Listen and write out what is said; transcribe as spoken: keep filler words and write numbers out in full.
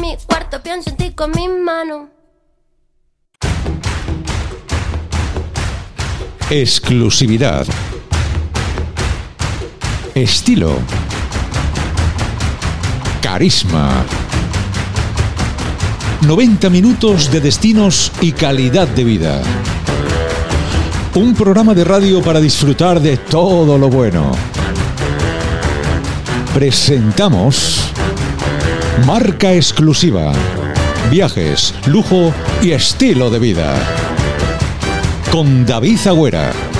mi cuarto, pienso en ti con mis manos. Exclusividad. Estilo. Carisma. noventa minutos de destinos y calidad de vida. Un programa de radio para disfrutar de todo lo bueno. Presentamos Marca Exclusiva. Viajes, lujo y estilo de vida. Con David Agüera.